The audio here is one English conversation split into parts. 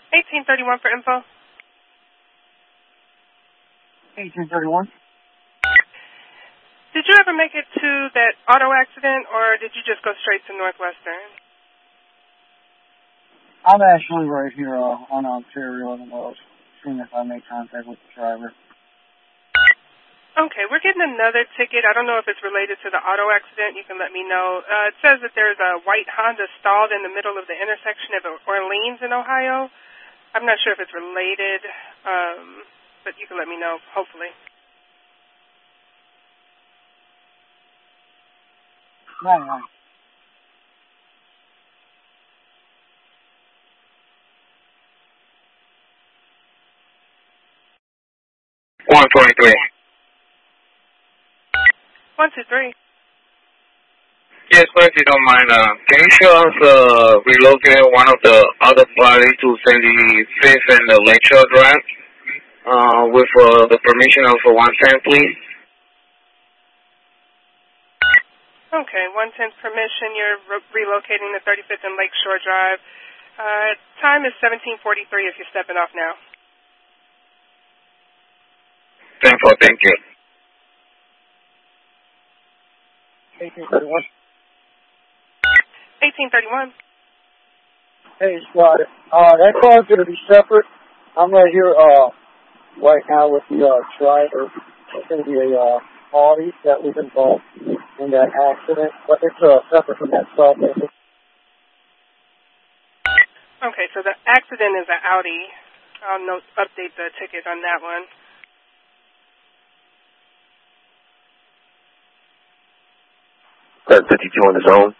1831 for info. 1831. Did you ever make it to that auto accident, or did you just go straight to Northwestern? I'm actually right here on Ontario and I was seeing if I make contact with the driver. Okay, we're getting another ticket. I don't know if it's related to the auto accident. You can let me know. It says that there's a white Honda stalled in the middle of the intersection of Orleans in Ohio. I'm not sure if it's related, but you can let me know, hopefully. Right. 123. 123. Yes, please, if you don't mind, can you show us relocate one of the other bodies to Sandy 5th and the Lakeshore Drive with the permission of 110, please? Okay, 110 permission. You're relocating the 35th and Lakeshore Drive. Time is 17:43 if you're stepping off now. Thank you. 1831. 1831. Hey, Scott. That car's going to be separate. I'm right here right now with the driver. It's going to be a Audi that was involved in that accident, but it's separate from that stuff. Okay, so the accident is an Audi. I'll update the ticket on that one. That's 52 on the zone.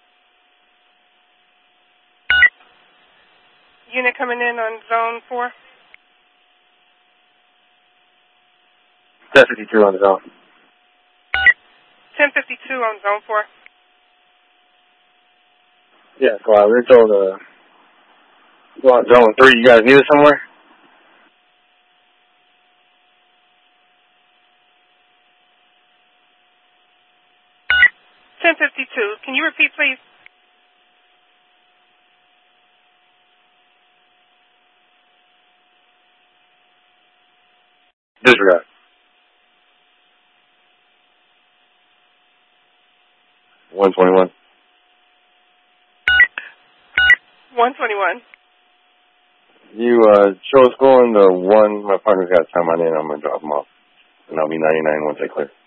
Unit coming in on zone 4. That's 52 on the zone. 1052 on zone 4. Yeah, we're told go on zone 3. You guys need it somewhere? Can you repeat, please? Disregard. 121. 121. You show us going to 1. My partner's got time on in. I'm going to drop him off. And I'll be 99 once I clear.